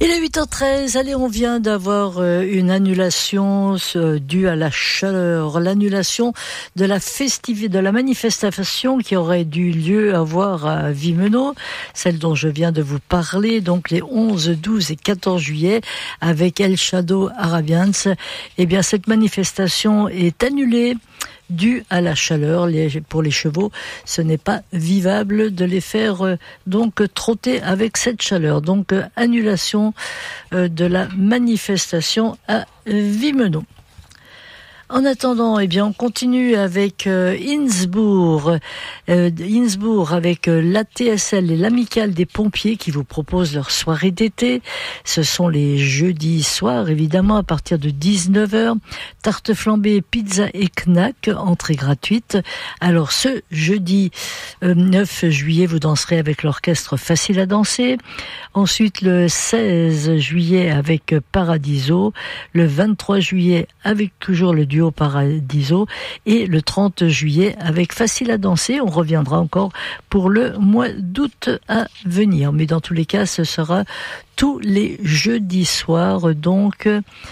Il est 8h13, allez, on vient d'avoir une annulation due à la chaleur, l'annulation de la manifestation qui aurait dû lieu avoir à Wimmenau, celle dont je viens de vous parler, donc les 11, 12 et 14 juillet avec El Shadow Arabians. Eh bien, cette manifestation est annulée dû à la chaleur. Pour les chevaux, ce n'est pas vivable de les faire donc trotter avec cette chaleur. Donc annulation de la manifestation à Wimmenau. En attendant, eh bien, on continue avec Innsbruck avec l'ATSL et l'Amicale des pompiers qui vous proposent leur soirée d'été. Ce sont les jeudis soirs, évidemment, à partir de 19h. Tarte flambée, pizza et knack, entrée gratuite. Alors, ce jeudi 9 juillet, vous danserez avec l'orchestre Facile à danser. Ensuite, le 16 juillet avec Paradiso. Le 23 juillet avec toujours le duo Paradiso et le 30 juillet avec Facile à danser. On reviendra encore pour le mois d'août à venir, mais dans tous les cas ce sera tous les jeudis soirs donc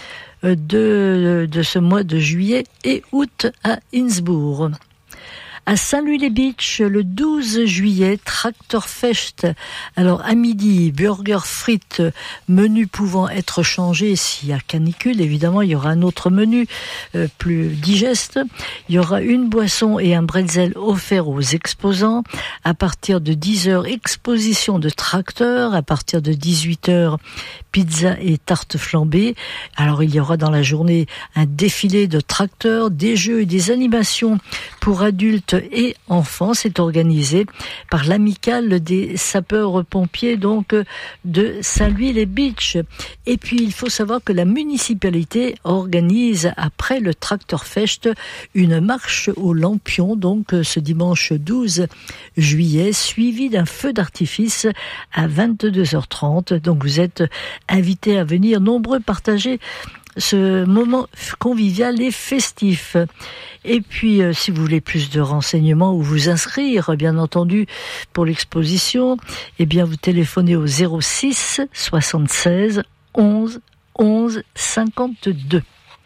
de ce mois de juillet et août à Innsbruck. À Saint-Louis-les-Beach, le 12 juillet, Traktorfest. Alors, à midi, burger frites, menu pouvant être changé s'il y a canicule. Évidemment, il y aura un autre menu plus digeste. Il y aura une boisson et un bretzel offert aux exposants. À partir de 10h, exposition de tracteurs. À partir de 18h, pizza et tarte flambée. Alors, il y aura dans la journée un défilé de tracteurs, des jeux et des animations pour adultes et enfants. C'est organisé par l'Amicale des sapeurs-pompiers donc de Saint-Louis-les-Beach. Et puis il faut savoir que la municipalité organise après le Traktorfest une marche aux lampions donc ce dimanche 12 juillet suivi d'un feu d'artifice à 22h30. Donc vous êtes invités à venir nombreux partager ce moment convivial et festif. Et puis, si vous voulez plus de renseignements ou vous inscrire, bien entendu, pour l'exposition, eh bien, vous téléphonez au 06 76 11 11 52.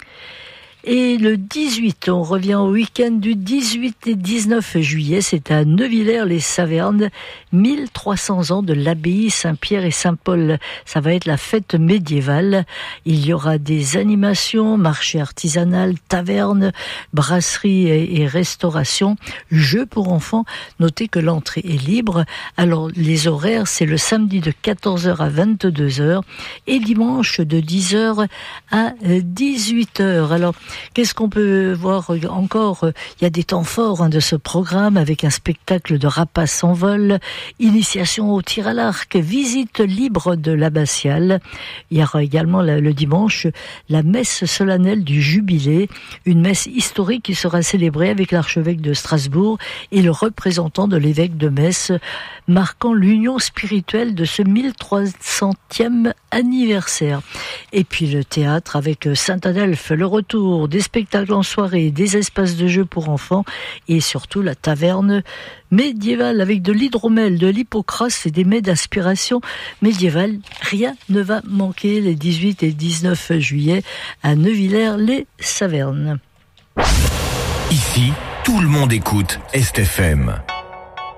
Et le 18, on revient au week-end du 18 et 19 juillet, c'est à Neuvillers-les-Savernes, 1300 ans de l'abbaye Saint-Pierre et Saint-Paul. Ça va être la fête médiévale. Il y aura des animations, marché artisanal, taverne, brasserie et restauration, jeux pour enfants. Notez que l'entrée est libre. Alors, les horaires, c'est le samedi de 14h à 22h et dimanche de 10h à 18h. Alors, qu'est-ce qu'on peut voir encore? Il y a des temps forts de ce programme avec un spectacle de rapaces en vol, initiation au tir à l'arc, visite libre de l'abbatiale. Il y aura également le dimanche la messe solennelle du Jubilé, une messe historique qui sera célébrée avec l'archevêque de Strasbourg et le représentant de l'évêque de Metz, marquant l'union spirituelle de ce 1300e anniversaire. Et puis le théâtre avec Saint-Adelphe, le retour, des spectacles en soirée, des espaces de jeux pour enfants et surtout la taverne médiévale avec de l'hydromel, de l'hypocras et des mets d'inspiration médiévale. Rien ne va manquer les 18 et 19 juillet à Neuvillers-les-Savernes. Ici, tout le monde écoute Est FM.